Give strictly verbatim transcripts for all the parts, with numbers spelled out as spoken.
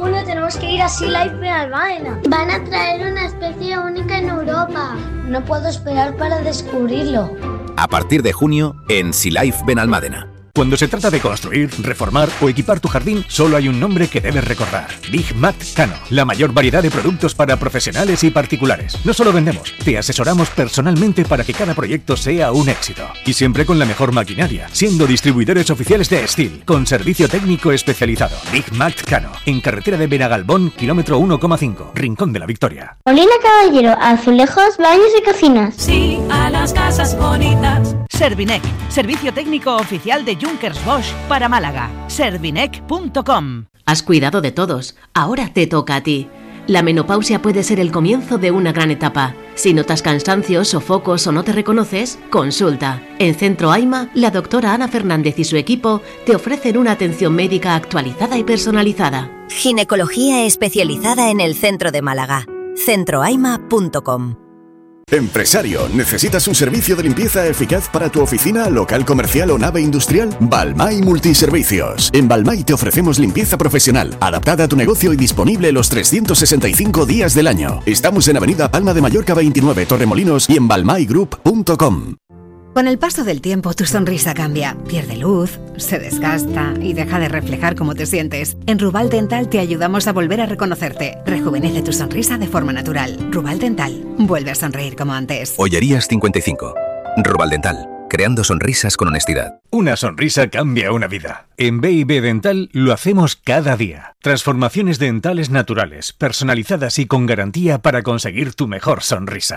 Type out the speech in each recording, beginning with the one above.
junio tenemos que ir a Sea Life Benalmádena. Van a traer una especie única en Europa. No puedo esperar para descubrirlo. A partir de junio, en Sea Life Benalmádena. Cuando se trata de construir, reformar o equipar tu jardín, solo hay un nombre que debes recordar. Big Mac Cano, la mayor variedad de productos para profesionales y particulares. No solo vendemos, te asesoramos personalmente para que cada proyecto sea un éxito. Y siempre con la mejor maquinaria, siendo distribuidores oficiales de Steel, con servicio técnico especializado. Big Mac Cano, en carretera de Benagalbón, kilómetro uno coma cinco, Rincón de la Victoria. Molina Caballero, azulejos, baños y cocinas. Sí, a las casas bonitas. Servinec, servicio técnico oficial de Junkers Bosch para Málaga. servinec punto com. Has cuidado de todos, ahora te toca a ti. La menopausia puede ser el comienzo de una gran etapa. Si notas cansancios, sofocos o no te reconoces, consulta. En Centro AIMA, la doctora Ana Fernández y su equipo te ofrecen una atención médica actualizada y personalizada. Ginecología especializada en el centro de Málaga. centro aima punto com. Empresario, ¿necesitas un servicio de limpieza eficaz para tu oficina, local comercial o nave industrial? Balmay Multiservicios. En Balmay te ofrecemos limpieza profesional, adaptada a tu negocio y disponible los trescientos sesenta y cinco días del año. Estamos en Avenida Palma de Mallorca veintinueve, Torremolinos y en balmay group punto com. Con el paso del tiempo, tu sonrisa cambia, pierde luz, se desgasta y deja de reflejar cómo te sientes. En Rubal Dental te ayudamos a volver a reconocerte. Rejuvenece tu sonrisa de forma natural. Rubal Dental, vuelve a sonreír como antes. Ollerías cincuenta y cinco. Rubal Dental, creando sonrisas con honestidad. Una sonrisa cambia una vida. En B y B Dental lo hacemos cada día. Transformaciones dentales naturales, personalizadas y con garantía para conseguir tu mejor sonrisa.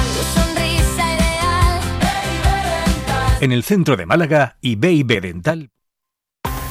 En el centro de Málaga y B y B Dental.